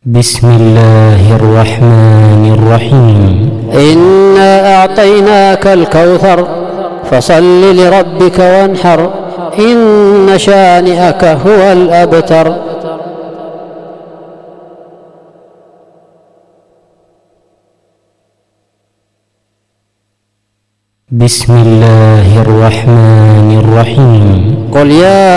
بسم الله الرحمن الرحيم. إنا أعطيناك الكوثر فصل لربك وانحر إن شانئك هو الأبتر. بسم الله الرحمن الرحيم. قل يا